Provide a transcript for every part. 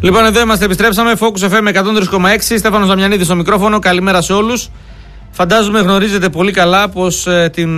Λοιπόν, εδώ είμαστε, επιστρέψαμε. Focus FM 103,6. Στέφανος Δαμιανίδης στο μικρόφωνο. Καλημέρα σε όλους. Φαντάζομαι γνωρίζετε πολύ καλά πως την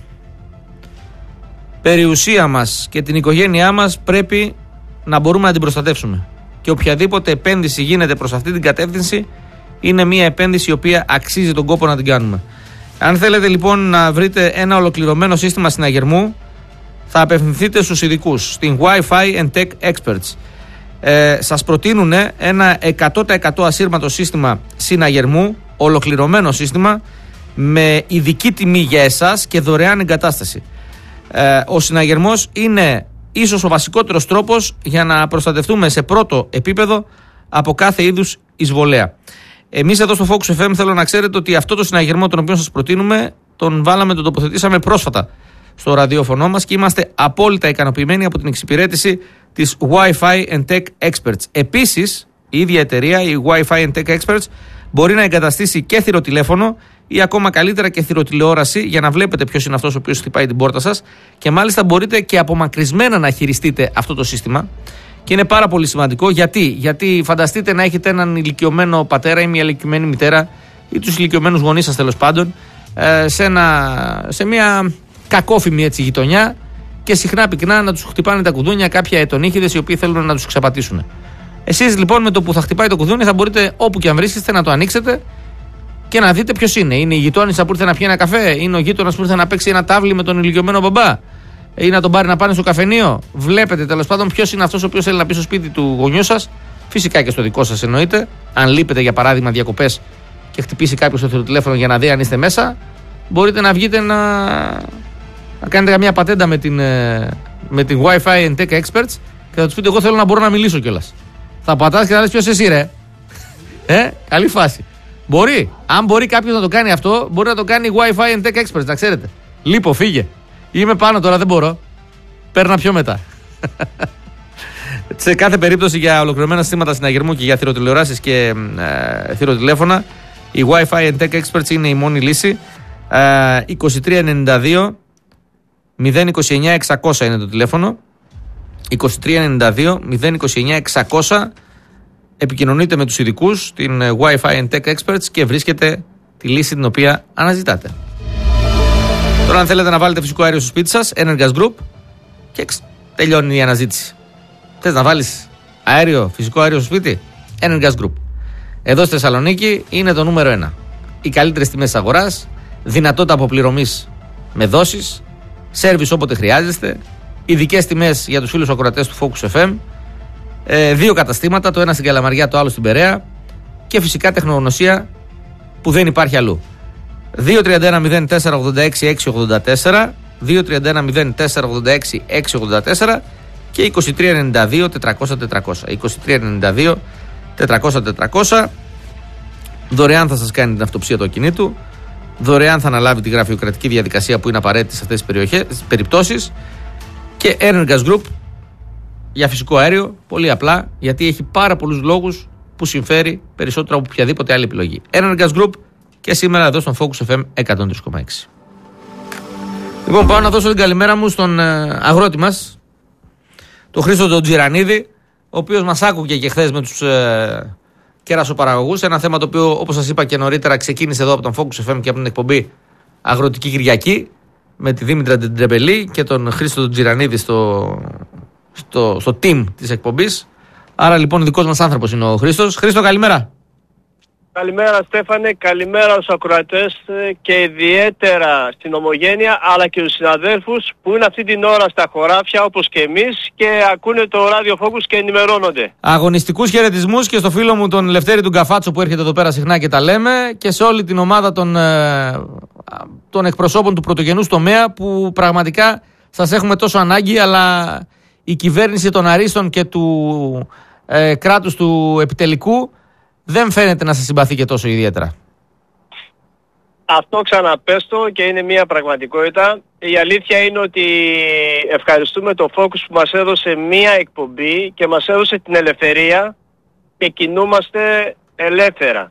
περιουσία μας και την οικογένειά μας πρέπει να μπορούμε να την προστατεύσουμε. Και οποιαδήποτε επένδυση γίνεται προς αυτή την κατεύθυνση είναι μια επένδυση η οποία αξίζει τον κόπο να την κάνουμε. Αν θέλετε λοιπόν να βρείτε ένα ολοκληρωμένο σύστημα συναγερμού, θα απευθυνθείτε στους ειδικούς, στην Wi-Fi and Tech Experts. Σας προτείνουν ένα 100% ασύρματο σύστημα συναγερμού, ολοκληρωμένο σύστημα, με ειδική τιμή για εσάς και δωρεάν εγκατάσταση. Ο συναγερμός είναι ίσως ο βασικότερος τρόπος για να προστατευτούμε σε πρώτο επίπεδο από κάθε είδους εισβολέα. Εμείς εδώ στο Focus FM θέλω να ξέρετε ότι αυτό το συναγερμό τον οποίο σας προτείνουμε τον τοποθετήσαμε πρόσφατα στο ραδιόφωνο μας και είμαστε απόλυτα ικανοποιημένοι από την εξυπηρέτηση της Wi-Fi and Tech Experts. Επίσης, η ίδια εταιρεία, η Wi-Fi and Tech Experts, μπορεί να εγκαταστήσει και θηροτηλέφωνο ή ακόμα καλύτερα και θηροτηλεόραση για να βλέπετε ποιος είναι αυτός ο οποίος χτυπάει την πόρτα σας και μάλιστα μπορείτε και απομακρυσμένα να χειριστείτε αυτό το σύστημα. Και είναι πάρα πολύ σημαντικό. Γιατί φανταστείτε να έχετε έναν ηλικιωμένο πατέρα ή μια ηλικιωμένη μητέρα ή τους ηλικιωμένους γονείς σας τέλος πάντων σε μια κακόφημη έτσι γειτονιά και συχνά πυκνά να τους χτυπάνε τα κουδούνια κάποια ετονίχηδες οι οποίοι θέλουν να τους ξαπατήσουν. Εσείς λοιπόν με το που θα χτυπάει το κουδούνι θα μπορείτε όπου και αν βρίσκεστε να το ανοίξετε και να δείτε ποιος είναι. Είναι η γειτόνισσα που ήρθε να πιει ένα καφέ, είναι ο γείτονας που ήρθε να παίξει ένα τάβλι με τον ηλικιωμένο μπαμπά, ή να τον πάρει να πάνε στο καφενείο. Βλέπετε τέλος πάντων ποιος είναι αυτός ο οποίος θέλει να πει στο σπίτι του γονιού σας, φυσικά και στο δικό σας εννοείται. Αν λείπετε για παράδειγμα διακοπές και χτυπήσει κάποιος το τηλέφωνο για να δει αν είστε μέσα, μπορείτε να βγείτε να κάνετε καμία πατέντα με την Wi-Fi and Tech Experts και θα τους πείτε: εγώ θέλω να μπορώ να μιλήσω κιόλας. Θα πατάς και θα λες: ποιος εσύ ρε. Καλή φάση. Μπορεί. Αν μπορεί κάποιος να το κάνει αυτό, μπορεί να το κάνει η Wi-Fi and Tech Experts, να ξέρετε. Λείπω, φύγε. Είμαι πάνω τώρα, δεν μπορώ. Παίρνα πιο μετά. Σε κάθε περίπτωση για ολοκληρωμένα συστήματα συναγερμού και για θηροτηλεοράσεις και θηροτηλέφωνα, η Wi-Fi and Tech Experts είναι η μόνη λύση. 2392 029 600 είναι το τηλέφωνο. 2392 029 600. Επικοινωνείτε με τους ειδικούς, την Wi-Fi and Tech Experts και βρίσκετε τη λύση την οποία αναζητάτε. Τώρα, αν θέλετε να βάλετε φυσικό αέριο στο σπίτι σας, Energas Group, και τελειώνει η αναζήτηση. Θες να βάλεις φυσικό αέριο στο σπίτι, Energas Group. Εδώ στη Θεσσαλονίκη είναι το νούμερο 1. Οι καλύτερες τιμές της αγοράς, δυνατότητα αποπληρωμής με δόσεις, σέρβις όποτε χρειάζεστε, ειδικές τιμές για τους φίλους ακροατές του Focus FM, 2 καταστήματα, το ένα στην Καλαμαριά, το άλλο στην Περαία και φυσικά τεχνογνωσία που δεν υπάρχει αλλού. 2-31-04-86-684, 2-31-04-86-684 και 23-92-400-400. 23-92-400-400. Δωρεάν θα σας κάνει την αυτοψία του ακινήτου, δωρεάν θα αναλάβει τη γραφειοκρατική διαδικασία που είναι απαραίτητη σε αυτές τις περιπτώσεις και Energas Group για φυσικό αέριο, πολύ απλά, γιατί έχει πάρα πολλούς λόγους που συμφέρει περισσότερο από οποιαδήποτε άλλη επιλογή. Energas Group και σήμερα εδώ στον Focus FM 103,6. Λοιπόν, πάω να δώσω την καλημέρα μου στον αγρότη μας, τον Χρήστο τον Τζιρανίδη, ο οποίος μας άκουγε και χθες με τους κερασοπαραγωγούς. Ένα θέμα το οποίο, όπως σας είπα και νωρίτερα, ξεκίνησε εδώ από τον Focus FM και από την εκπομπή Αγροτική Κυριακή με τη Δήμητρα Ντρεμπελή και τον Χρήστο τον Τζιρανίδη στο team της εκπομπής. Άρα λοιπόν δικός μας άνθρωπος είναι ο Χρήστος. Χρήστο, καλημέρα. Καλημέρα Στέφανε, καλημέρα στους ακροατές και ιδιαίτερα στην Ομογένεια αλλά και στους συναδέλφους που είναι αυτή την ώρα στα χωράφια όπως και εμείς και ακούνε το ράδιο Focus και ενημερώνονται. Αγωνιστικούς χαιρετισμούς και στο φίλο μου τον Λευτέρη του Γκαφάτσο που έρχεται εδώ πέρα συχνά και τα λέμε και σε όλη την ομάδα των εκπροσώπων του πρωτογενούς τομέα που πραγματικά σας έχουμε τόσο ανάγκη, αλλά η κυβέρνηση των αρίστων και του κράτους του επιτελικού δεν φαίνεται να σας συμπαθεί και τόσο ιδιαίτερα. Αυτό ξαναπέστω και είναι μια πραγματικότητα. Η αλήθεια είναι ότι ευχαριστούμε το Focus που μας έδωσε μια εκπομπή και μας έδωσε την ελευθερία και κινούμαστε ελεύθερα.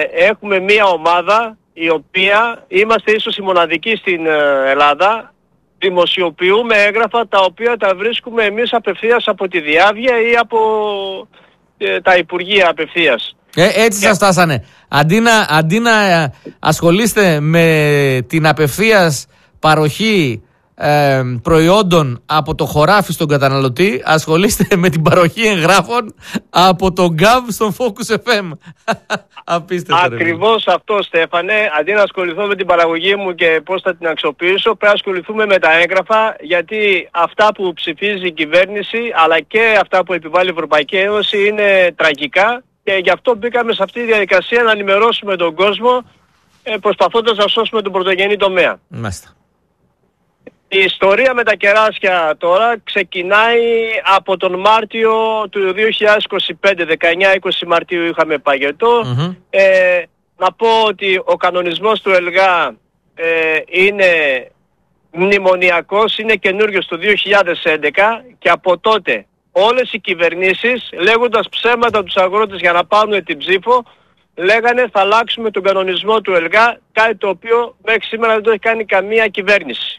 Έχουμε μια ομάδα η οποία είμαστε ίσως οι μοναδικοί στην Ελλάδα δημοσιοποιούμε έγγραφα τα οποία τα βρίσκουμε εμείς απευθείας από τη Διάβια ή από τα Υπουργεία απευθείας. Έτσι σας φτάσανε. Αντί να ασχολείστε με την απευθείας παροχή προϊόντων από το χωράφι στον καταναλωτή, ασχολείστε με την παροχή εγγράφων από τον Gov στον Focus FM. Απίστευτο. Ακριβώς αυτό, Στέφανε. Αντί να ασχοληθώ με την παραγωγή μου και πώς θα την αξιοποιήσω, πρέπει να ασχοληθούμε με τα έγγραφα, γιατί αυτά που ψηφίζει η κυβέρνηση αλλά και αυτά που επιβάλλει η Ευρωπαϊκή Ένωση είναι τραγικά, και γι' αυτό μπήκαμε σε αυτή τη διαδικασία να ενημερώσουμε τον κόσμο, προσπαθώντας να σώσουμε τον πρωτογενή τομέα. Μάλιστα. Η ιστορία με τα κεράσια τώρα ξεκινάει από τον Μάρτιο του 2025, 19-20 Μαρτίου είχαμε παγετό. Να πω ότι ο κανονισμός του ΕΛΓΑ είναι μνημονιακός, είναι καινούριος το 2011, και από τότε όλες οι κυβερνήσεις, λέγοντας ψέματα τους αγρότες για να πάρουν την ψήφο, λέγανε θα αλλάξουμε τον κανονισμό του ΕΛΓΑ, κάτι το οποίο μέχρι σήμερα δεν το έχει κάνει καμία κυβέρνηση.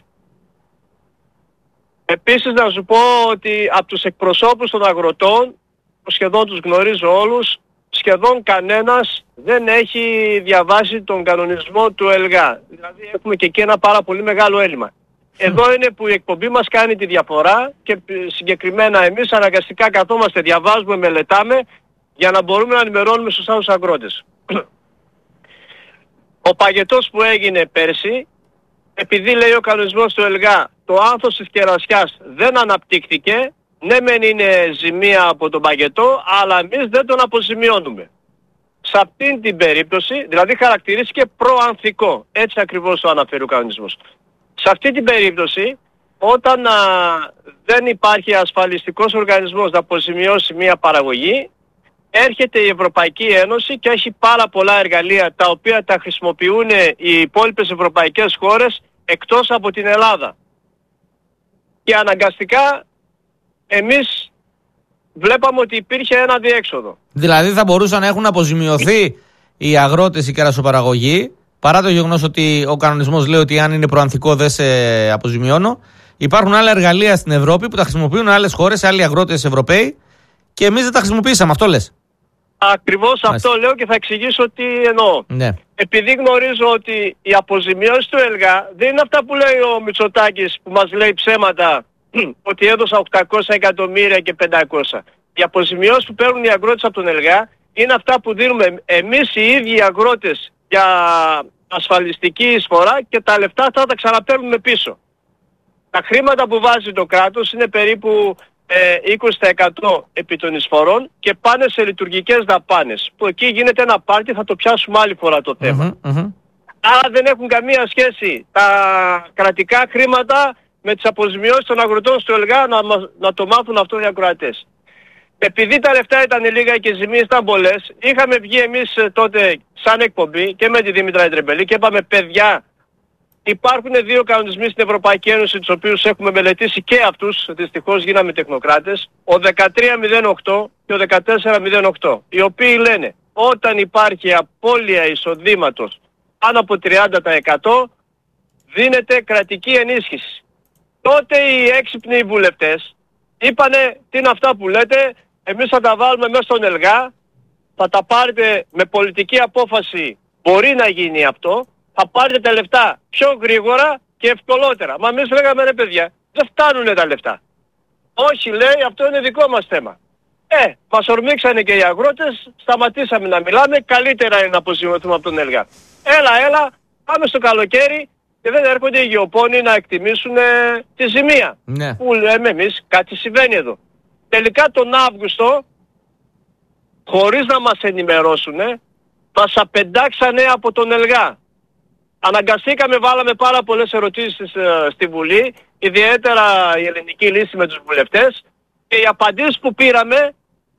Επίσης να σου πω ότι από τους εκπροσώπους των αγροτών, σχεδόν τους γνωρίζω όλους, σχεδόν κανένας δεν έχει διαβάσει τον κανονισμό του ΕΛΓΑ. Δηλαδή έχουμε και εκεί ένα πάρα πολύ μεγάλο έλλειμμα. Εδώ είναι που η εκπομπή μας κάνει τη διαφορά, και συγκεκριμένα εμείς αναγκαστικά καθόμαστε, διαβάζουμε, μελετάμε για να μπορούμε να ενημερώνουμε σωστά τους αγρότες. Ο παγετός που έγινε πέρσι, επειδή λέει ο κανονισμός του ΕΛΓΑ το άνθος της κερασιάς δεν αναπτύχθηκε, ναι μεν είναι ζημία από τον παγετό, αλλά εμείς δεν τον αποζημιώνουμε. Σε αυτήν την περίπτωση, δηλαδή χαρακτηρίστηκε προανθικό, έτσι ακριβώς το αναφέρει ο κανονισμός. Σε αυτή την περίπτωση, όταν δεν υπάρχει ασφαλιστικός οργανισμός να αποζημιώσει μια παραγωγή, έρχεται η Ευρωπαϊκή Ένωση και έχει πάρα πολλά εργαλεία τα οποία τα χρησιμοποιούν οι υπόλοιπες ευρωπαϊκές χώρες εκτός από την Ελλάδα. Και αναγκαστικά εμείς βλέπαμε ότι υπήρχε ένα διέξοδο. Δηλαδή θα μπορούσαν να έχουν αποζημιωθεί οι αγρότες, οι κερασοπαραγωγοί, παρά το γεγονός ότι ο κανονισμός λέει ότι αν είναι προανθικό δεν σε αποζημιώνω. Υπάρχουν άλλα εργαλεία στην Ευρώπη που τα χρησιμοποιούν άλλες χώρες, άλλοι αγρότες Ευρωπαίοι, και εμείς δεν τα χρησιμοποίησαμε. Αυτό λες? Ακριβώς αυτό λέω, και θα εξηγήσω τι εννοώ. Ναι. Επειδή γνωρίζω ότι οι αποζημιώσεις του ΕΛΓΑ δεν είναι αυτά που λέει ο Μητσοτάκης, που μας λέει ψέματα ότι έδωσα 800 εκατομμύρια και 500. Οι αποζημιώσεις που παίρνουν οι αγρότες από τον ΕΛΓΑ είναι αυτά που δίνουμε εμείς οι ίδιοι οι αγρότες για ασφαλιστική εισφορά, και τα λεφτά αυτά τα ξαναπαίρνουμε πίσω. Τα χρήματα που βάζει το κράτος είναι περίπου 20% επί των εισφορών, και πάνε σε λειτουργικές δαπάνες, που εκεί γίνεται ένα πάρτι, θα το πιάσουμε άλλη φορά το θέμα. Άρα δεν έχουν καμία σχέση τα κρατικά χρήματα με τις αποζημιώσεις των αγροτών στο ΕΛΓΑ, να το μάθουν αυτό οι ακροατές. Επειδή τα λεφτά ήταν λίγα και οι ζημίες ήταν πολλές, είχαμε βγει εμείς τότε σαν εκπομπή και με τη Δήμητρα Ιντρεμπελή και είπαμε, παιδιά, υπάρχουν δύο κανονισμοί στην Ευρωπαϊκή Ένωση, τους οποίους έχουμε μελετήσει και αυτούς, δυστυχώς γίναμε τεχνοκράτες, ο 1308 και ο 1408, οι οποίοι λένε όταν υπάρχει απώλεια εισοδήματος πάνω από 30% δίνεται κρατική ενίσχυση. Τότε οι έξυπνοι βουλευτές είπανε, τι είναι αυτά που λέτε, εμείς θα τα βάλουμε μέσα στον ΕΛΓΑ, θα τα πάρετε με πολιτική απόφαση, μπορεί να γίνει αυτό, θα πάρετε τα λεφτά πιο γρήγορα και ευκολότερα. Μα εμείς λέγαμε, ρε παιδιά, δεν φτάνουνε τα λεφτά. Όχι, λέει, αυτό είναι δικό μας θέμα. Μας ορμήξανε και οι αγρότες, σταματήσαμε να μιλάμε, καλύτερα είναι να αποζημιωθούμε από τον ΕΛΓΑ. Έλα, πάμε στο καλοκαίρι και δεν έρχονται οι γεωπόνοι να εκτιμήσουν τη ζημία. Ναι. Που λέμε εμείς, κάτι συμβαίνει εδώ. Τελικά τον Αύγουστο, χωρίς να μας ενημερώσουν, μας απεντάξανε από τον ΕΛΓΑ. Αναγκαστήκαμε, βάλαμε πάρα πολλές ερωτήσεις στη Βουλή, ιδιαίτερα η ελληνική λύση με τους βουλευτές, και οι απαντήσεις που πήραμε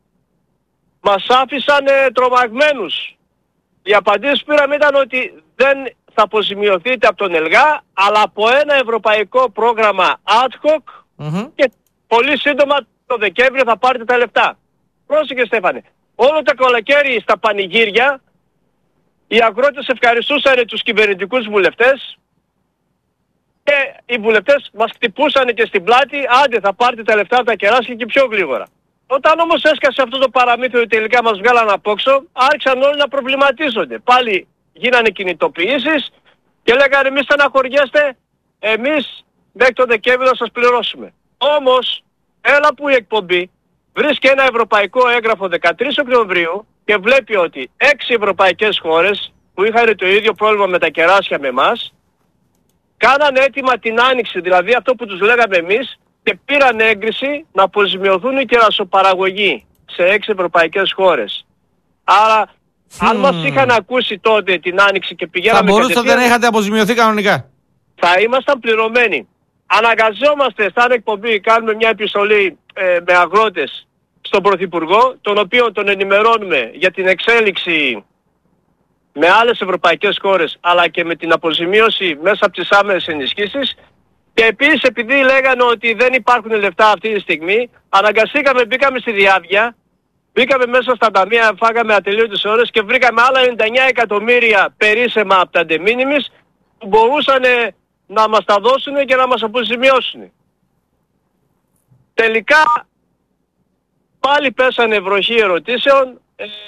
μας άφησαν τρομαγμένους. Οι απαντήσεις που πήραμε ήταν ότι δεν θα αποζημιωθείτε από τον ΕΛΓΑ, αλλά από ένα ευρωπαϊκό πρόγραμμα ad hoc, και πολύ σύντομα το Δεκέμβριο θα πάρετε τα λεφτά. Πρόσεχε, Στέφανε, όλο το καλοκαίρι στα πανηγύρια οι αγρότες ευχαριστούσαν τους κυβερνητικούς βουλευτές, Και οι βουλευτές μας χτυπούσαν και στην πλάτη, άντε θα πάρετε τα λεφτά από τα κεράσια και πιο γλίγορα. Όταν όμως έσκασε αυτό το παραμύθιο ότι τελικά μας βγάλαν απ' όξω, άρχισαν όλοι να προβληματίζονται. Πάλι γίνανε κινητοποιήσεις και λέγανε εμείς στεναχωριέστε, εμείς μέχρι τον Δεκέμβριο θα σας πληρώσουμε. Όμως, έλα που η εκπομπή βρίσκει ένα ευρωπαϊκό έγγραφο 13 Οκτωβρίου και βλέπει ότι 6 ευρωπαϊκές χώρες που είχαν το ίδιο πρόβλημα με τα κεράσια με εμάς, κάνανε έτοιμα την άνοιξη, δηλαδή αυτό που τους λέγαμε εμείς, και πήραν έγκριση να αποζημιωθούν οι κερασοπαραγωγοί σε 6 ευρωπαϊκές χώρες. Άρα, αν μας είχαν ακούσει τότε την άνοιξη και πηγαίναμε... Θα μπορούσατε να είχατε αποζημιωθεί κανονικά. Θα ήμασταν πληρωμένοι. Αναγκαζόμαστε σαν εκπομπή, κάνουμε μια επιστολή με αγρότες στον Πρωθυπουργό, τον οποίο τον ενημερώνουμε για την εξέλιξη με άλλες ευρωπαϊκές χώρες, αλλά και με την αποζημίωση μέσα από τις άμεσες ενισχύσεις. Και επίσης, επειδή λέγανε ότι δεν υπάρχουν λεφτά αυτή τη στιγμή, αναγκαστήκαμε, μπήκαμε στη διάβια, μπήκαμε μέσα στα ταμεία, φάγαμε ατελείωτες ώρες και βρήκαμε άλλα 99 εκατομμύρια περίσσεμα από τα de minimis που μπορούσαν να μας τα δώσουν και να μας αποζημιώσουν. Τελικά πάλι πέσανε βροχή ερωτήσεων,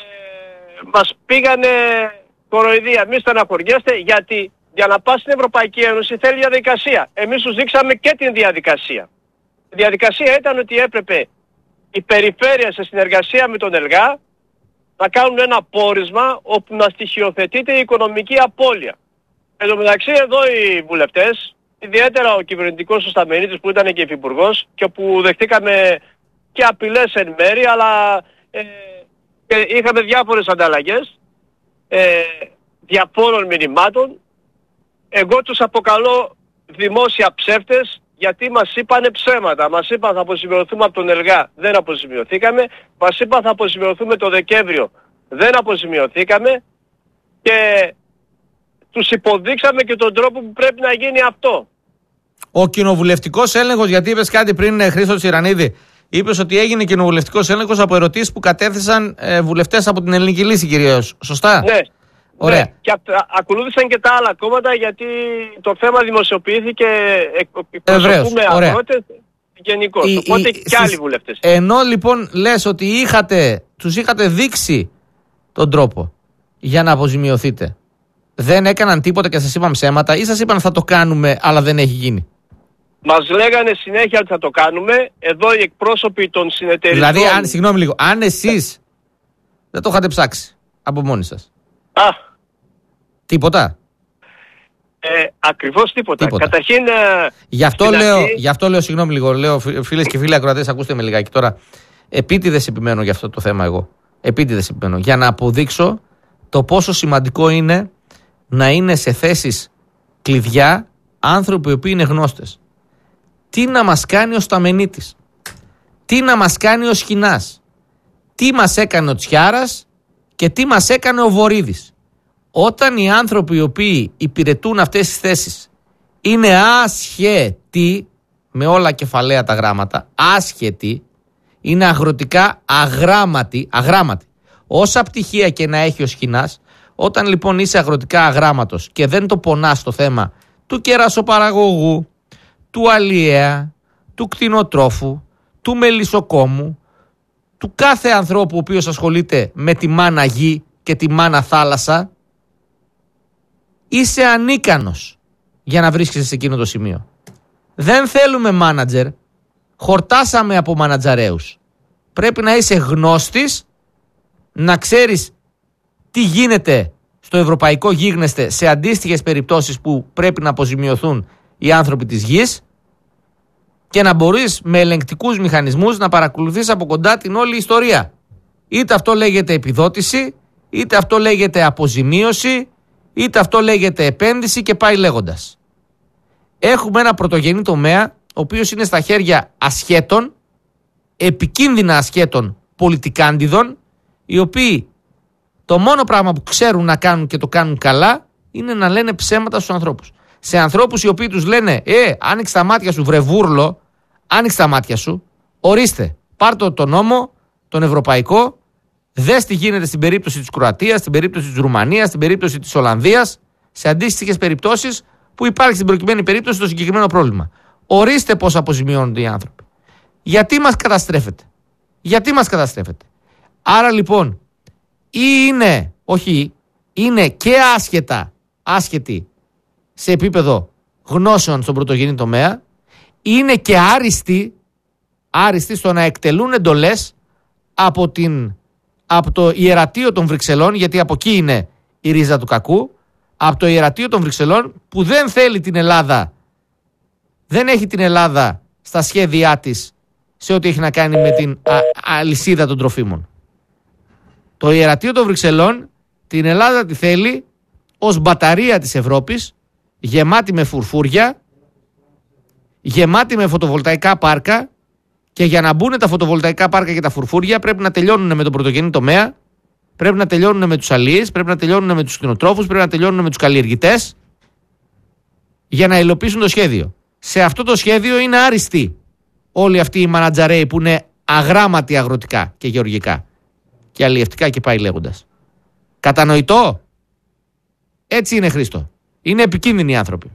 μας πήγανε κοροϊδία. Μη στεναχωριέστε, γιατί για να πας στην Ευρωπαϊκή Ένωση θέλει διαδικασία. Εμείς τους δείξαμε και την διαδικασία. Η διαδικασία ήταν ότι έπρεπε η περιφέρεια σε συνεργασία με τον ΕΛΓΑ να κάνουν ένα πόρισμα όπου να στοιχειοθετείται η οικονομική απώλεια. Εν τω μεταξύ εδώ οι βουλευτές, ιδιαίτερα ο κυβερνητικός ο Σταμενίτης που ήταν και υφυπουργός και όπου δεχτήκαμε και απειλές εν μέρη, αλλά είχαμε διάφορες ανταλλαγές διαφόρων μηνυμάτων. Εγώ τους αποκαλώ δημόσια ψεύτες, γιατί μας είπανε ψέματα. Μας είπαν θα αποζημιωθούμε από τον ΕΛΓΑ, δεν αποζημιωθήκαμε. Μας είπαν θα αποζημιωθούμε το Δεκέμβριο, δεν αποζημιωθήκαμε. Και τους υποδείξαμε και τον τρόπο που πρέπει να γίνει αυτό. Ο κοινοβουλευτικός έλεγχος, γιατί είπες κάτι πριν, Χρήστο Τσιρανίδη, είπες ότι έγινε κοινοβουλευτικός έλεγχος από ερωτήσεις που κατέθεσαν βουλευτές από την Ελληνική Λύση κυρίως. Σωστά? Ναι. Ωραία. Ναι. Και ακολούθησαν και τα άλλα κόμματα, γιατί το θέμα δημοσιοποιήθηκε, εκπροσωπούμε αγρότες γενικώς. Οπότε και άλλοι βουλευτές. Ενώ λοιπόν λες ότι τους είχατε δείξει τον τρόπο για να αποζημιωθείτε, δεν έκαναν τίποτα και σας είπαν ψέματα ή σας είπαν θα το κάνουμε αλλά δεν έχει γίνει? Μας λέγανε συνέχεια ότι θα το κάνουμε. Εδώ οι εκπρόσωποι των συνεταιριστών... Δηλαδή, συγγνώμη λίγο, αν εσείς δεν το είχατε ψάξει από μόνοι σας. Τίποτα. Ακριβώς τίποτα. Καταρχήν... Γι' αυτό λέω, συγγνώμη λίγο, λέω φίλες και φίλοι ακροατές, ακούστε με λιγάκι τώρα. Επίτηδες επιμένω για αυτό το θέμα εγώ. Επίτηδες επιμένω. Για να αποδείξω το πόσο σημαντικό είναι να είναι σε θέσεις κλειδιά άνθρωποι οι οποίοι είναι γνώστες. Τι να μας κάνει ο Σταμενίτης, τι να μας κάνει ο Σχοινάς, τι μας έκανε ο Τσιάρας και τι μας έκανε ο Βορίδης. Όταν οι άνθρωποι οι οποίοι υπηρετούν αυτές τις θέσεις είναι άσχετοι, με όλα κεφαλαία τα γράμματα, άσχετοι, είναι αγροτικά αγράμματοι, όσα πτυχία και να έχει ο Σχοινάς, όταν λοιπόν είσαι αγροτικά αγράμματος και δεν το πονάς το θέμα του κερασοπαραγωγού, του αλιέα, του κτηνοτρόφου, του μελισσοκόμου, του κάθε ανθρώπου ο οποίος ασχολείται με τη μάνα γη και τη μάνα θάλασσα, είσαι ανίκανος για να βρίσκεσαι σε εκείνο το σημείο. Δεν θέλουμε μάνατζερ, χορτάσαμε από μανατζαρέους. Πρέπει να είσαι γνώστης, να ξέρεις τι γίνεται στο ευρωπαϊκό γίγνεσθε σε αντίστοιχες περιπτώσεις που πρέπει να αποζημιωθούν οι άνθρωποι της γης και να μπορείς με ελεγκτικούς μηχανισμούς να παρακολουθείς από κοντά την όλη ιστορία. Είτε αυτό λέγεται επιδότηση, είτε αυτό λέγεται αποζημίωση, είτε αυτό λέγεται επένδυση και πάει λέγοντας. Έχουμε ένα πρωτογενή τομέα ο οποίος είναι στα χέρια ασχέτων, επικίνδυνα ασχέτων πολιτικάντιδων, οι οποίοι το μόνο πράγμα που ξέρουν να κάνουν και το κάνουν καλά είναι να λένε ψέματα στους ανθρώπους. Σε ανθρώπους οι οποίοι τους λένε άνοιξε τα μάτια σου βρε βούρλο, άνοιξε τα μάτια σου, ορίστε, πάρτε τον νόμο, τον ευρωπαϊκό, δες τι γίνεται στην περίπτωση της Κροατίας, στην περίπτωση της Ρουμανίας, στην περίπτωση της Ολλανδίας, σε αντίστοιχες περιπτώσεις που υπάρχει στην προκειμένη περίπτωση το συγκεκριμένο πρόβλημα. Ορίστε πώς αποζημιώνονται οι άνθρωποι. Γιατί μας καταστρέφεται. Γιατί μας καταστρέφεται. Άρα λοιπόν, είναι και άσχετοι σε επίπεδο γνώσεων στον πρωτογενή τομέα, είναι και άριστοι στο να εκτελούν εντολές από το ιερατείο των Βρυξελών, γιατί από εκεί είναι η ρίζα του κακού, από το ιερατείο των Βρυξελών που δεν θέλει την Ελλάδα, δεν έχει την Ελλάδα στα σχέδιά της σε ό,τι έχει να κάνει με την αλυσίδα των τροφίμων. Το ιερατείο των Βρυξελών την Ελλάδα τη θέλει ως μπαταρία της Ευρώπης, γεμάτη με φουρφούρια, γεμάτη με φωτοβολταϊκά πάρκα, και για να μπουν τα φωτοβολταϊκά πάρκα και τα φουρφούρια πρέπει να τελειώνουν με τον πρωτογενή τομέα, πρέπει να τελειώνουν με τους αλίες, πρέπει να τελειώνουν με τους κτηνοτρόφους, πρέπει να τελειώνουν με τους καλλιεργητές για να υλοποιήσουν το σχέδιο. Σε αυτό το σχέδιο είναι άριστοι όλοι αυτοί οι μανατζαρέοι που είναι αγράμματοι αγροτικά και γεωργικά και αλλιευτικά και πάει λέγοντας. Κατανοητό? Έτσι είναι, Χρήστο. Είναι επικίνδυνοι οι άνθρωποι.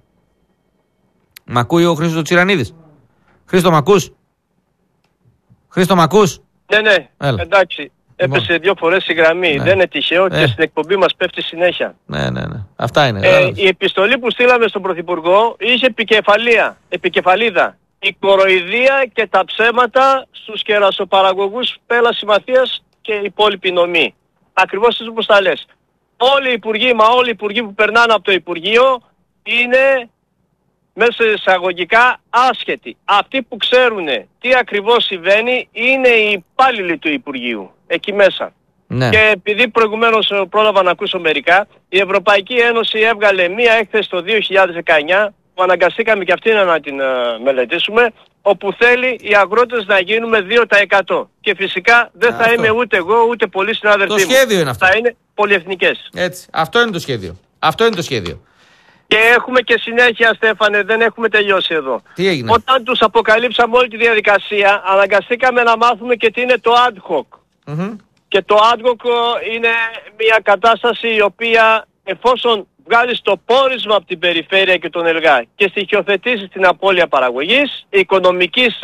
Μ' ακούει ο Χρήστος Τσιρανίδης? Χρήστο, μ' ακούς? Χρήστο, μ' ακούς? Ναι, εντάξει. Έπεσε 2 φορές η γραμμή. Δεν είναι τυχαίο και στην εκπομπή μας πέφτει συνέχεια. Ναι. Αυτά είναι. Η επιστολή που στείλαμε στον Πρωθυπουργό είχε επικεφαλίδα. Η κοροϊδία και τα ψέματα στους κερασοπαραγωγούς Πέλας Συμμαθίας και οι υπόλοιποι νομοί. Ακριβώς όπως τα λες. Όλοι οι υπουργοί που περνάνε από το Υπουργείο είναι μέσα σε εισαγωγικά άσχετοι. Αυτοί που ξέρουν τι ακριβώς συμβαίνει είναι οι υπάλληλοι του Υπουργείου εκεί μέσα. Ναι. Και επειδή προηγουμένως πρόλαβα να ακούσω μερικά, η Ευρωπαϊκή Ένωση έβγαλε μία έκθεση το 2019 που αναγκαστήκαμε και αυτή να την μελετήσουμε, όπου θέλει οι αγρότες να γίνουμε 2%. Και φυσικά δεν θα είμαι ούτε εγώ ούτε πολλοί συνάδελφοί μου. Το σχέδιο είναι αυτό. Θα είναι πολυεθνικές. Έτσι. Αυτό είναι το σχέδιο. Και έχουμε και συνέχεια, Στέφανε, δεν έχουμε τελειώσει εδώ. Τι έγινε? Όταν τους αποκαλύψαμε όλη τη διαδικασία, αναγκαστήκαμε να μάθουμε και τι είναι το ad hoc. Και το ad hoc είναι μια κατάσταση η οποία, εφόσον βγάλεις το πόρισμα από την περιφέρεια και τον ΕΛΓΑ και στοιχειοθετήσεις την απώλεια παραγωγής, οικονομικής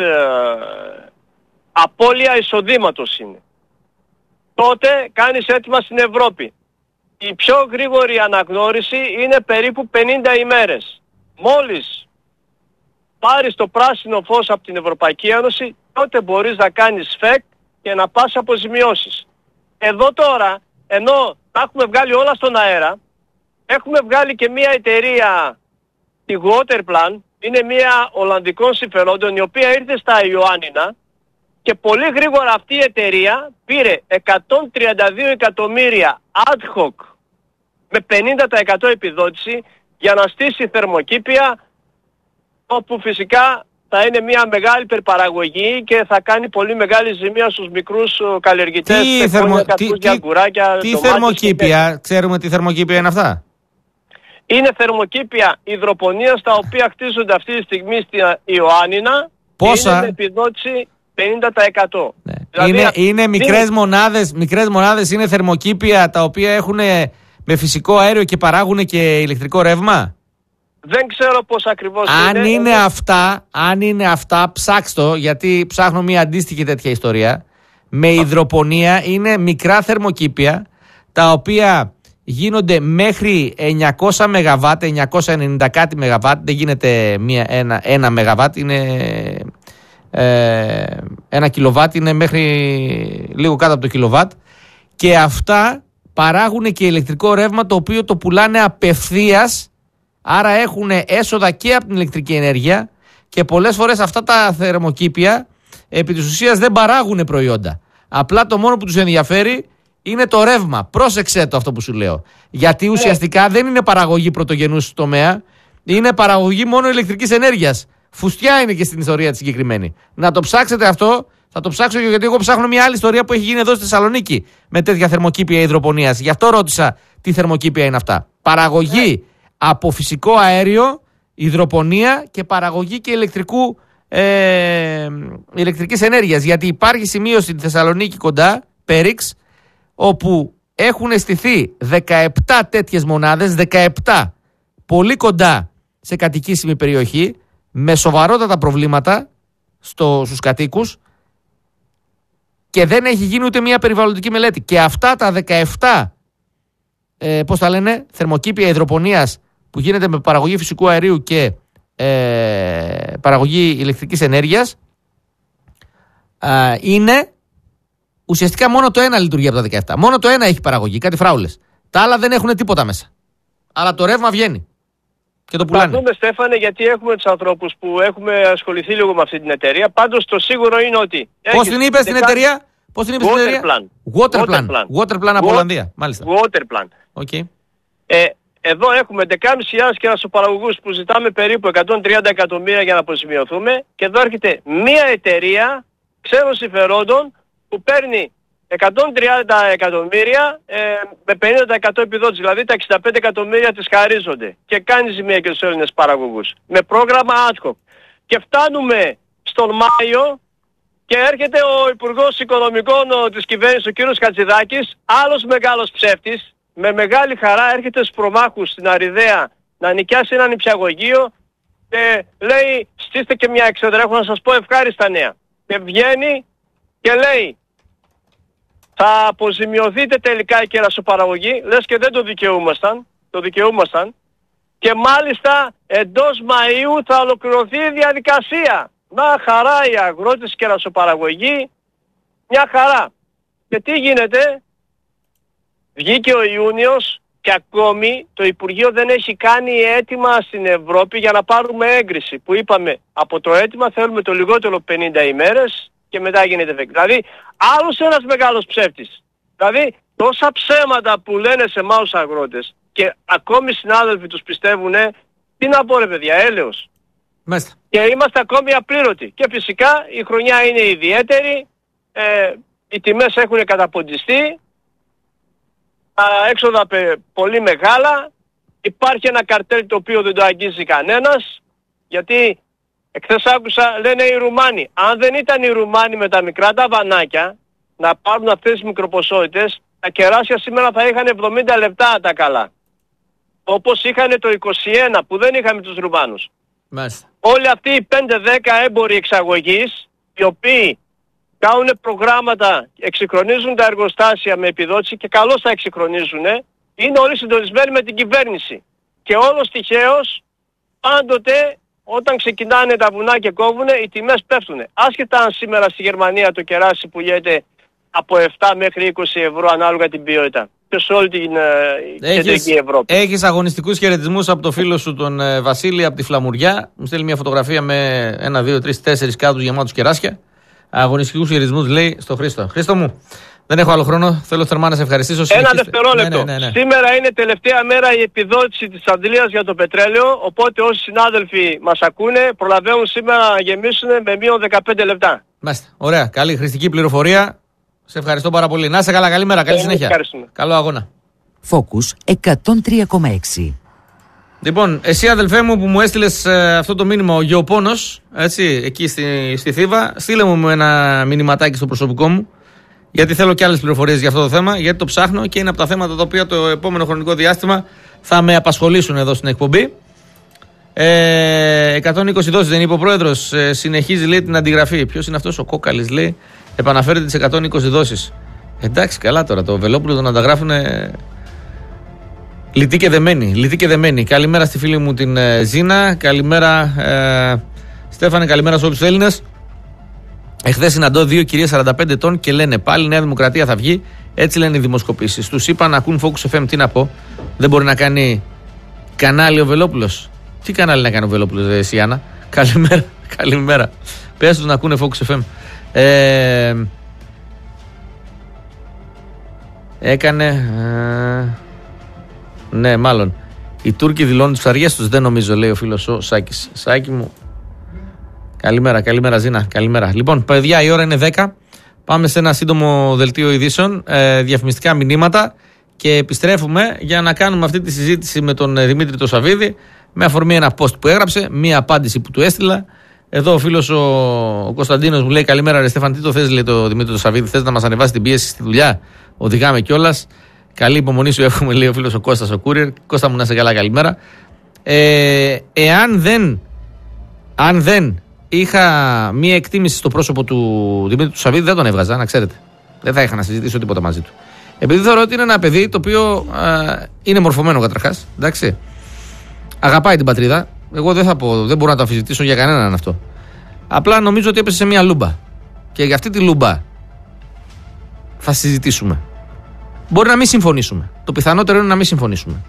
απώλεια εισοδήματος είναι, τότε κάνεις έτοιμα στην Ευρώπη. Η πιο γρήγορη αναγνώριση είναι περίπου 50 ημέρες. Μόλις πάρεις το πράσινο φως από την Ευρωπαϊκή Ένωση, τότε μπορείς να κάνεις ΦΕΚ και να πας αποζημιώσεις. Εδώ τώρα, ενώ τα έχουμε βγάλει όλα στον αέρα, έχουμε βγάλει και μια εταιρεία, τη Waterplan, είναι μια Ολλανδικών συμφερόντων, η οποία ήρθε στα Ιωάννινα και πολύ γρήγορα αυτή η εταιρεία πήρε 132 εκατομμύρια ad hoc με 50% επιδότηση για να στήσει θερμοκήπια, όπου φυσικά θα είναι μια μεγάλη υπερπαραγωγή και θα κάνει πολύ μεγάλη ζημία στους μικρούς καλλιεργητές. Τι θερμοκήπια, ξέρουμε τι θερμοκήπια είναι αυτά? Είναι θερμοκήπια υδροπονίας τα οποία χτίζονται αυτή τη στιγμή στην Ιωάννινα. Πόσα? Είναι με επιδότηση 50%. Ναι. Δηλαδή, είναι μικρές μονάδες, είναι θερμοκήπια τα οποία έχουν με φυσικό αέριο και παράγουν και ηλεκτρικό ρεύμα. Δεν ξέρω πώς ακριβώς Αν είναι αυτά, ψάξτε, γιατί ψάχνω μια αντίστοιχη τέτοια ιστορία. Με υδροπονία είναι μικρά θερμοκήπια τα οποία γίνονται μέχρι 900 ΜΒ, 990 κάτι ΜΒ, δεν γίνεται ένα ΜΒ, είναι 1 κιλοβάτ, είναι μέχρι λίγο κάτω από το κιλοβάτ, και αυτά παράγουν και ηλεκτρικό ρεύμα το οποίο το πουλάνε απευθείας, άρα έχουν έσοδα και από την ηλεκτρική ενέργεια, και πολλές φορές αυτά τα θερμοκήπια επί της ουσίας δεν παράγουν προϊόντα. Απλά το μόνο που τους ενδιαφέρει είναι το ρεύμα. Πρόσεξε το αυτό που σου λέω. Γιατί ουσιαστικά δεν είναι παραγωγή πρωτογενούς τομέα, είναι παραγωγή μόνο ηλεκτρικής ενέργειας. Φουστιά είναι και στην ιστορία τη συγκεκριμένη. Να το ψάξετε αυτό. Θα το ψάξω γιατί εγώ ψάχνω μια άλλη ιστορία που έχει γίνει εδώ στη Θεσσαλονίκη με τέτοια θερμοκήπια υδροπονίας. Γι' αυτό ρώτησα τι θερμοκήπια είναι αυτά. Παραγωγή από φυσικό αέριο, υδροπονία και παραγωγή και ηλεκτρικής ενέργειας. Γιατί υπάρχει σημείο στη Θεσσαλονίκη κοντά, Πέριξ, όπου έχουν στηθεί 17 τέτοιες μονάδες, 17 πολύ κοντά σε κατοικήσιμη περιοχή με σοβαρότατα προβλήματα στους κατοίκους και δεν έχει γίνει ούτε μια περιβαλλοντική μελέτη. Και αυτά τα 17 θερμοκήπια υδροπονίας που γίνεται με παραγωγή φυσικού αερίου και παραγωγή ηλεκτρικής ενέργειας είναι ουσιαστικά μόνο το ένα λειτουργεί από τα 17. Μόνο το ένα έχει παραγωγή, κάτι φράουλες. Τα άλλα δεν έχουν τίποτα μέσα. Αλλά το ρεύμα βγαίνει και το πουλάνε. Θα δούμε, Στέφανε, γιατί έχουμε τους ανθρώπους που έχουμε ασχοληθεί λίγο με αυτή την εταιρεία. Πάντως το σίγουρο είναι ότι... Πώς την είπες την εταιρεία? Waterplan από Ολλανδία. Μάλιστα. Waterplan. Okay. Εδώ έχουμε 11.500 κερασοπαραγωγούς που ζητάμε περίπου 130 εκατομμύρια για να αποζημιωθούμε, και εδώ έρχεται μία εταιρεία ξένων συμφερόντων που παίρνει 130 εκατομμύρια με 50% επιδότηση, δηλαδή τα 65 εκατομμύρια της χαρίζονται και κάνει ζημία και στους Έλληνες παραγωγούς με πρόγραμμα ad hoc. Και φτάνουμε στον Μάιο και έρχεται ο Υπουργός Οικονομικών της κυβέρνησης, ο κύριος Χατζηδάκης, άλλος μεγάλος ψεύτης, με μεγάλη χαρά έρχεται στους προμάχους στην Αριδαία να νοικιάσει ένα νηπιαγωγείο και λέει στήστε και μια εξέδρα, έχω να σας πω ευχάριστα νέα. Και βγαίνει και λέει θα αποζημιωθείτε τελικά η κερασοπαραγωγή, λες και δεν το δικαιούμασταν, και μάλιστα εντός Μαΐου θα ολοκληρωθεί η διαδικασία. Να χαρά οι αγρότες κερασοπαραγωγή, μια χαρά. Και τι γίνεται? Βγήκε ο Ιούνιος και ακόμη το Υπουργείο δεν έχει κάνει αίτημα στην Ευρώπη για να πάρουμε έγκριση. Που είπαμε από το αίτημα θέλουμε το λιγότερο 50 ημέρες και μετά γίνεται εφικτό. Δηλαδή άλλος ένας μεγάλος ψεύτης. Δηλαδή τόσα ψέματα που λένε σε εμάς τους αγρότες και ακόμη συνάδελφοι τους πιστεύουνε, τι να πω ρε παιδιά, έλεος. Μάλιστα. Και είμαστε ακόμη απλήρωτοι. Και φυσικά η χρονιά είναι ιδιαίτερη, οι τιμές έχουν καταποντιστεί, τα έξοδα πολύ μεγάλα, υπάρχει ένα καρτέλ το οποίο δεν το αγγίζει κανένας, γιατί εχθές άκουσα, λένε οι Ρουμάνοι, αν δεν ήταν οι Ρουμάνοι με τα μικρά τα βανάκια να πάρουν αυτές τις μικροποσότητες, τα κεράσια σήμερα θα είχαν 70 λεπτά τα καλά. Όπως είχαν το 21 που δεν είχαμε τους Ρουμάνους. Μάλιστα. Όλοι αυτοί οι 5-10 έμποροι εξαγωγής, οι οποίοι κάνουν προγράμματα, εξυγχρονίζουν τα εργοστάσια με επιδότηση και καλώς τα εξυγχρονίζουν, είναι όλοι συντονισμένοι με την κυβέρνηση. Και όλος τυχαίως, πάντοτε όταν ξεκινάνε τα βουνά και κόβουνε, οι τιμές πέφτουν. Άσχετα αν σήμερα στη Γερμανία το κεράσι πουλιέται από 7 μέχρι 20 ευρώ ανάλογα την ποιότητα. Και σε όλη την κεντρική Ευρώπη. Έχεις αγωνιστικούς χαιρετισμούς από το φίλο σου τον Βασίλη από τη Φλαμουριά. Μου στέλνει μια φωτογραφία με 1, 2, 3, 4 κάτους γεμάτους κεράσια. Αγωνιστικούς χαιρετισμούς λέει στο Χρήστο. Χρήστο μου, δεν έχω άλλο χρόνο. Θέλω θερμά να σε ευχαριστήσω. Ένα δευτερόλεπτο. Ναι. Σήμερα είναι τελευταία μέρα η επιδότηση της Αντλίας για το πετρέλαιο. Οπότε όσοι συνάδελφοι μας ακούνε, προλαβαίνουν σήμερα να γεμίσουν με μείον 15 λεπτά. Μάλιστα. Ωραία. Καλή χρηστική πληροφορία. Σε ευχαριστώ πάρα πολύ. Να είσαι καλά. Καλημέρα. Καλή συνέχεια. Καλό αγώνα. Focus 103,6. Λοιπόν, εσύ αδελφέ μου που μου έστειλες αυτό το μήνυμα, ο Γεωπόνος, έτσι, εκεί στη Θήβα, στείλε μου ένα μηνυματάκι στο προσωπικό μου, γιατί θέλω και άλλες πληροφορίες για αυτό το θέμα, γιατί το ψάχνω και είναι από τα θέματα τα οποία το επόμενο χρονικό διάστημα θα με απασχολήσουν εδώ στην εκπομπή. 120 δόσεις δεν είπε ο πρόεδρος, συνεχίζει λέει την αντιγραφή. Ποιος είναι αυτός ο Κόκαλης, λέει, επαναφέρεται τις 120 δόσεις. Εντάξει, καλά τώρα, το Βελόπουλο τον ανταγράφουνε. Λυτή και δεμένη. Καλημέρα στη φίλη μου την Ζήνα. Καλημέρα Στέφανε, καλημέρα σε όλους τους Έλληνες. Εχθές συναντώ 2 κυρίες 45 ετών και λένε πάλι Νέα Δημοκρατία θα βγει. Έτσι λένε οι δημοσκοπήσεις. Τους είπα να ακούν Focus FM, τι να πω. Δεν μπορεί να κάνει κανάλι ο Βελόπουλος. Τι κανάλι να κάνει ο Βελόπουλος, εσύ Άννα? Καλημέρα. Πες τους να ακούνε Focus FM. Έκανε... Ναι, μάλλον. Οι Τούρκοι δηλώνουν τις ψαριές τους. Δεν νομίζω, λέει ο φίλος ο Σάκης. Σάκη μου. Καλημέρα Ζήνα. Καλημέρα. Λοιπόν, παιδιά, η ώρα είναι 10. Πάμε σε ένα σύντομο δελτίο ειδήσεων. Διαφημιστικά μηνύματα. Και επιστρέφουμε για να κάνουμε αυτή τη συζήτηση με τον Δημήτρη το Σαββίδη. Με αφορμή ένα post που έγραψε. Μία απάντηση που του έστειλα. Εδώ ο φίλος ο Κωνσταντίνος μου λέει: καλημέρα, ρε Στέφαν. Τι το θες, λέει το Δημήτρη το Σαββίδη? Θες να μας ανεβάσει την πίεση στη δουλειά? Οδηγάμε κιόλας. Καλή υπομονή σου εύχομαι, λέει ο φίλος ο Κώστας ο Courier. Κώστα μου, να είσαι καλά, καλημέρα. Αν δεν είχα μία εκτίμηση στο πρόσωπο του Δημήτρη του Σαββίδη, δεν τον έβγαζα, να ξέρετε. Δεν θα είχα να συζητήσω τίποτα μαζί του. Επειδή θεωρώ ότι είναι ένα παιδί το οποίο είναι μορφωμένο καταρχάς, εντάξει. Αγαπάει την πατρίδα. Εγώ δεν μπορώ να το αμφισβητήσω για κανέναν αυτό. Απλά νομίζω ότι έπεσε σε μία λούμπα. Και για αυτή τη λούμπα θα συζητήσουμε. Μπορεί να μην συμφωνήσουμε. Το πιθανότερο είναι να μην συμφωνήσουμε.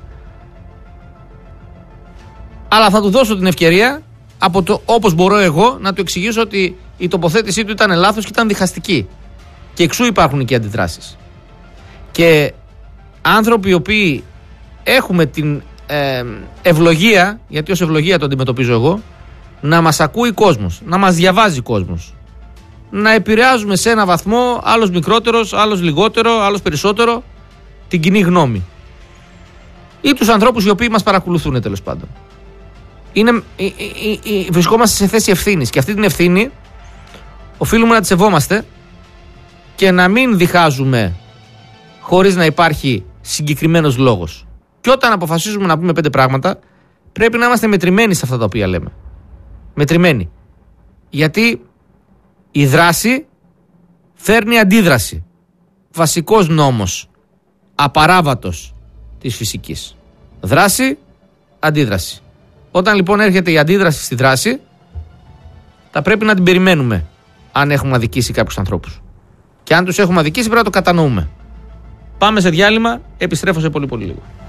Αλλά θα του δώσω την ευκαιρία, όπως μπορώ εγώ, να του εξηγήσω ότι η τοποθέτησή του ήταν λάθος και ήταν διχαστική. Και εξού υπάρχουν και αντιδράσεις. Και άνθρωποι οι οποίοι έχουμε την ευλογία, γιατί ως ευλογία το αντιμετωπίζω εγώ, να μας ακούει κόσμος, να μας διαβάζει κόσμος, να επηρεάζουμε σε ένα βαθμό, άλλος μικρότερος, άλλος λιγότερο, άλλος περισσότερο, την κοινή γνώμη. Ή τους ανθρώπους οι οποίοι μας παρακολουθούν, τέλος πάντων. Βρισκόμαστε σε θέση ευθύνης και αυτή την ευθύνη οφείλουμε να τη σεβόμαστε και να μην διχάζουμε χωρίς να υπάρχει συγκεκριμένος λόγος. Και όταν αποφασίζουμε να πούμε 5 πράγματα, πρέπει να είμαστε μετρημένοι σε αυτά τα οποία λέμε. Μετρημένοι. Γιατί η δράση φέρνει αντίδραση. Βασικός νόμος, απαράβατος της φυσικής. Δράση, αντίδραση. Όταν λοιπόν έρχεται η αντίδραση στη δράση, θα πρέπει να την περιμένουμε αν έχουμε αδικήσει κάποιους ανθρώπους. Και αν τους έχουμε αδικήσει πρέπει να το κατανοούμε. Πάμε σε διάλειμμα, επιστρέφω σε πολύ λίγο.